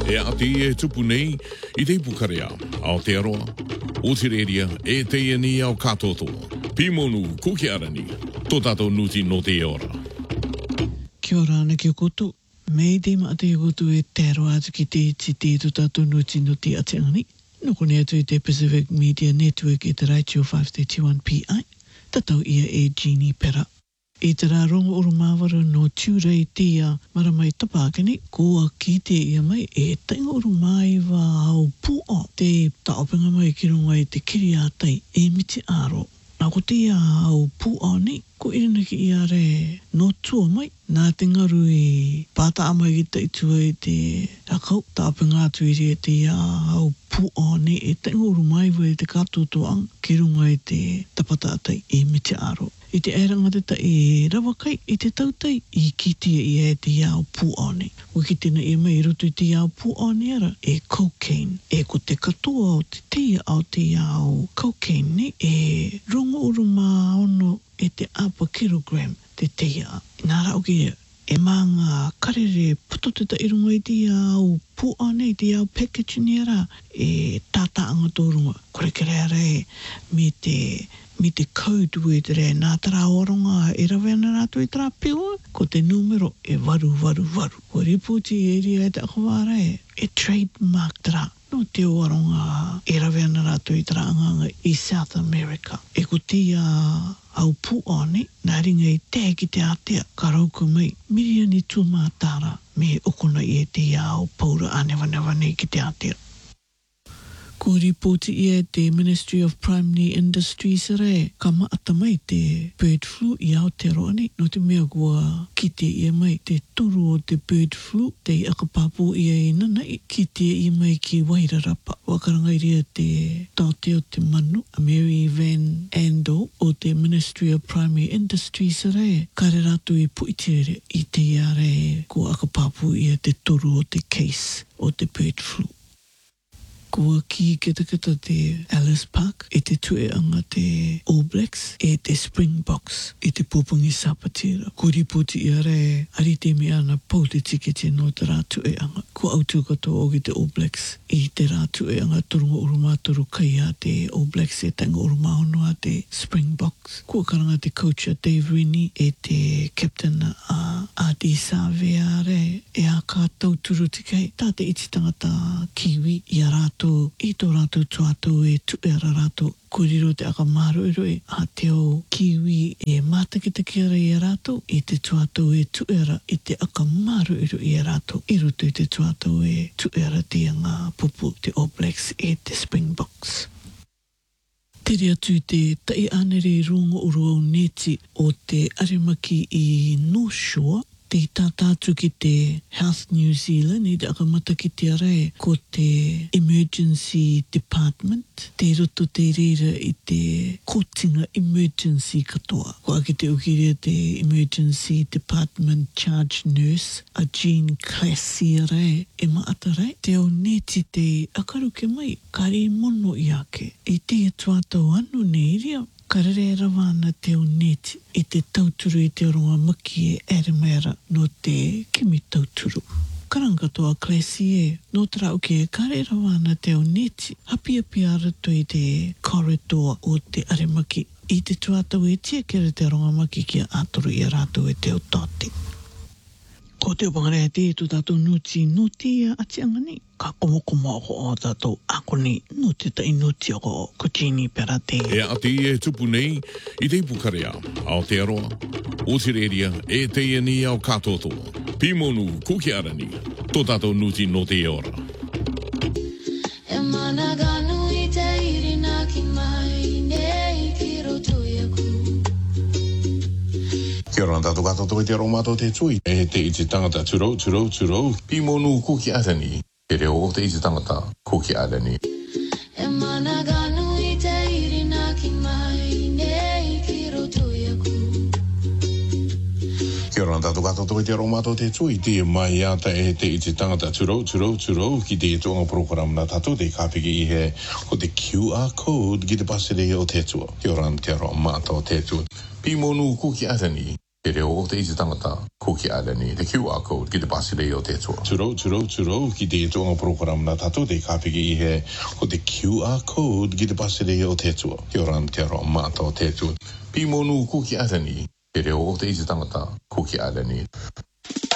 E ati e tupu nei, I te pukarea, Aotearoa, Otireria, e te ni au katotoa. Pimonu, kukiarani, tō tātou nuti no te ora. Kia ora ana ki o koutou. Mei te maa te koutou e tēro atu ki te iti te tō tātou nuti no te ateangani. Noko ne atu I te Pacific Media Network e te Raichio 531 PI. Tatau ia e Jeannie Pera. I te rā rongo oro māwara no tūrei tia maramai tapākeni, ko a ki te ia mai e tainga oro mai wa au pua. Te taopenga mai ki runga I te kiri ātai e miti aro. Nā ko te au pua ni, ko irina ki ia re no tua mai. Nā te ngaru I pāta amai ki te itua I te rakau. Taopenga atu I re te au pua ni e tainga oro mai wa te katotoang ki runga I te tapata atai e miti aro. I te airanga te e rawakai I te tautai I kitia I e te iau puone. O ki tēnā e mai roto I te iau puone ara e cocaine. E ko te katoa o te tia au te iau cocaine ni e rongo uru mā ono e te apa kilogram te tia. Nā rau ki e maanga karere puto te tairunga I te iau puone I te iau package ni ara e tātaanga tōrunga. Kore kere ara e mi te code word re nā tara oronga e rawena rātu I tara pio ko te numero e waru. Ko ripoti e ria e te akawara e trademark tara no te oronga e rawena rātu I tara anganga I South America. E ko tia au puone nā ringa I te ki te atea ka rauku mai miriani tūmātara me okona I te au paura anewa nei ki te atea. Ko ripoti ia te Ministry of Primary Industries re ka maata mai te bird flu I Aotearoa nei. No te mea kua ki te ia mai te turu o te bird flu te akapapu ia I nanai ki te ia mai ki Wairarapa. Wakarangai ria te taute o te manu a Mary Van Andel o te Ministry of Primary Industries re kare ratu I puitere I te ia re ko akapapu ia te turu o te case o te bird flu. Kua ki kita te Alice Park e te tueanga te All Blacks e te Springboks e te Pupungi Sapatira. Ko ripoti ia re ari te mea ana pau te tikete no te rā tueanga. Ko autu katoa o ki te All Blacks I te rā tueanga turunga urumāturu kai a te All Blacks e tanga urumahono a te Springboks. Kua karanga te coach a Dave Rini e te captain a Adi Savea re e a kātou turu te kei. Tā te iti tangata kiwi I a rātou I tō rātou tuatou e tuera rātou kuriro te akamaru e a te o kiwi e mātakitakia I a rātou I te tuatou e tuera I te akamaru I a rātou I roto I te tuatou e tuera te ngā pupu te All Blacks e te Springboks. Tere atu te tai anere rongo uru au neti o te arimaki I North Shore te tātātu ki te Health New Zealand I te akamata ki te are ko te Emergency Department te roto te reira I te kotinga emergency katoa. Ko ake te ukiria te Emergency Department Charge Nurse a Jean Classy re e maata re te o neti te akaru ke mai kare mono I ake I te tuatau anu ne iria karere rawana te o neti I te tauturu I te ronga maki e eremera no te kimi tauturu. Karangatoa Classy e, no te rau ke kare rawana te o neti, hapi ara to I te corridor o te aremaki. I te tuatau e tia kere te ronga maki ki a atoru I a rātou e te o tōti. Ko te upangare te tu tātou nuti a atianga ni. Ka komo o tātou ako ni nuti ta inuti o ko Jeannie Pera te. E ati e tupu nei I te pukarea, Aotearoa, Otireria, e te ni au katotoa. Pimonu, kukiarani, tō tātou nuti no te ora. E managanu I te irina ki mai nei ki roto iaku. Kia ora tātou katotoa te aromato te tui. E te iti tangata turou. Pimonu kukiarani. Te reo o te iti tangata kukiarani. E managanu I te irina ki mai nei ki roto iaku. Kia ora tātou katotoa te aromato te tui. Te mai ata e te iti tangata turou. Ki te tonga program na tātou te kāpiki I he o te QR code ki te pasere o te tua. Kia ora te aromato te tui. Pimonu kukiarani. Te reo o te isi tangata Cookie Island ni, te QR code ki te pasire o te tua. Turo, ki te tonga program na tato te kapiki I he, ko te QR code ki te pasire o te tua. Kia ora te aroa mata o te tua. Pimonu Cookie Island ni, te reo o te isi tangata Cookie Island ni.